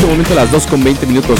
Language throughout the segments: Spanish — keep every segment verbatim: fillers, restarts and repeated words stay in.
este momento las dos con veinte minutos.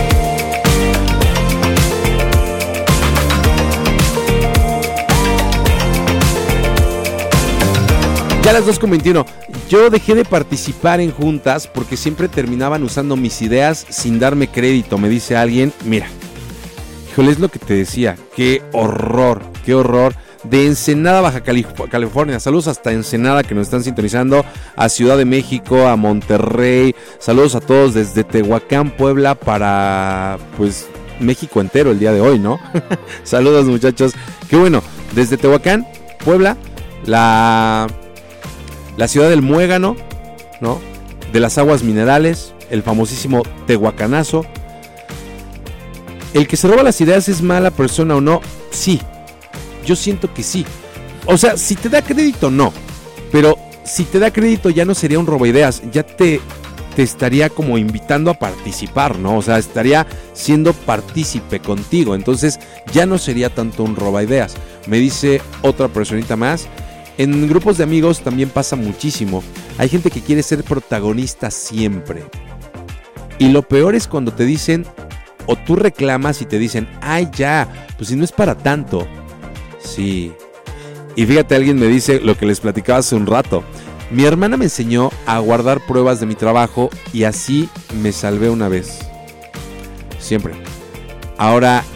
Ya a las dos con veintiuno. Yo dejé de participar en juntas porque siempre terminaban usando mis ideas sin darme crédito, me dice alguien. Mira, híjole, es lo que te decía. Qué horror, qué horror. De Ensenada, Baja California. Saludos hasta Ensenada que nos están sintonizando. A Ciudad de México, a Monterrey. Saludos a todos desde Tehuacán, Puebla, para pues México entero el día de hoy, ¿no? Saludos, muchachos. Qué bueno. Desde Tehuacán, Puebla, la... La ciudad del muégano, ¿no? De las aguas minerales, el famosísimo tehuacanazo. ¿El que se roba las ideas es mala persona o no? Sí, yo siento que sí. O sea, si te da crédito, no. Pero si te da crédito ya no sería un roba ideas, ya te, te estaría como invitando a participar, ¿no? O sea, estaría siendo partícipe contigo. Entonces ya no sería tanto un roba ideas. Me dice otra personita más. En grupos de amigos también pasa muchísimo. Hay gente que quiere ser protagonista siempre. Y lo peor es cuando te dicen, o tú reclamas y te dicen, ay ya, pues si no es para tanto. Sí. Y fíjate, alguien me dice lo que les platicaba hace un rato. Mi hermana me enseñó a guardar pruebas de mi trabajo y así me salvé una vez. Siempre. Ahora,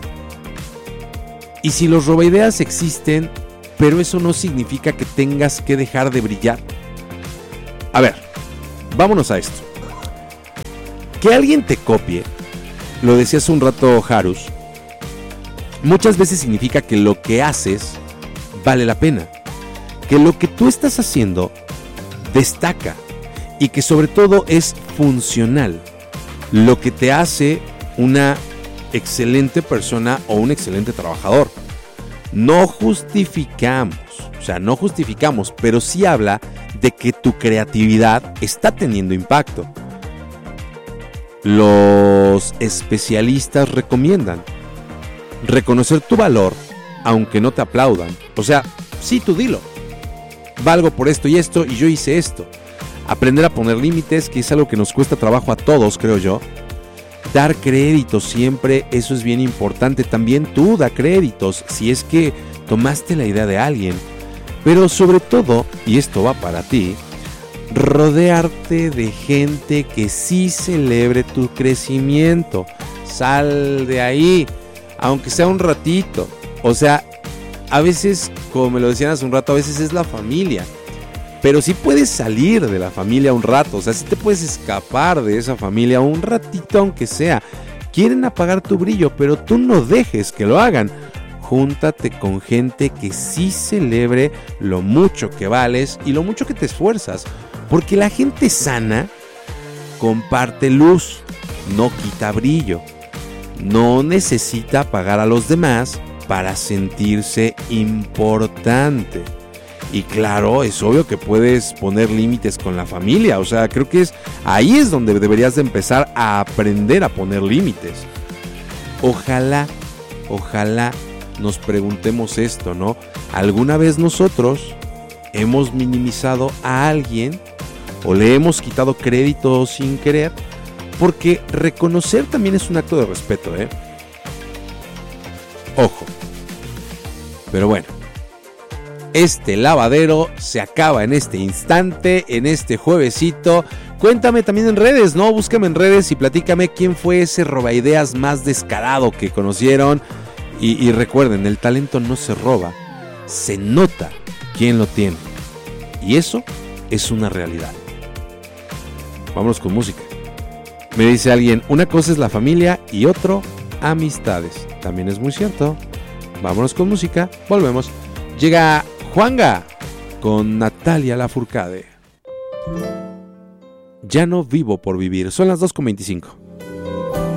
¿y si los robaideas existen? Pero eso no significa que tengas que dejar de brillar. A ver, vámonos a esto. Que alguien te copie, lo decía hace un rato Harus, muchas veces significa que lo que haces vale la pena. Que lo que tú estás haciendo destaca y que sobre todo es funcional. Lo que te hace una excelente persona o un excelente trabajador. No justificamos, o sea, no justificamos, pero sí habla de que tu creatividad está teniendo impacto. Los especialistas recomiendan reconocer tu valor, aunque no te aplaudan. O sea, sí, tú dilo. Valgo por esto y esto y yo hice esto. Aprender a poner límites, que es algo que nos cuesta trabajo a todos, creo yo. Dar créditos siempre, eso es bien importante. También tú da créditos si es que tomaste la idea de alguien. Pero sobre todo, y esto va para ti, rodearte de gente que sí celebre tu crecimiento. Sal de ahí, aunque sea un ratito. O sea, a veces, como me lo decían hace un rato, a veces es la familia. Pero sí puedes salir de la familia un rato, o sea, sí te puedes escapar de esa familia un ratito aunque sea. Quieren apagar tu brillo, pero tú no dejes que lo hagan. Júntate con gente que sí celebre lo mucho que vales y lo mucho que te esfuerzas. Porque la gente sana comparte luz, no quita brillo. No necesita apagar a los demás para sentirse importante. Y claro, es obvio que puedes poner límites con la familia. O sea, creo que es ahí es donde deberías de empezar a aprender a poner límites. Ojalá, ojalá nos preguntemos esto, ¿no? ¿Alguna vez nosotros hemos minimizado a alguien o le hemos quitado crédito sin querer? Porque reconocer también es un acto de respeto, ¿eh? Ojo. Pero bueno. Este lavadero se acaba en este instante, en este juevesito. Cuéntame también en redes, ¿no? Búscame en redes y platícame quién fue ese robaideas más descarado que conocieron. Y, y recuerden, el talento no se roba, se nota quién lo tiene. Y eso es una realidad. Vámonos con música. Me dice alguien, una cosa es la familia y otro, amistades. También es muy cierto. Vámonos con música, volvemos. Llega Juanga con Natalia Lafourcade. Ya no vivo por vivir. Son las dos con veinticinco.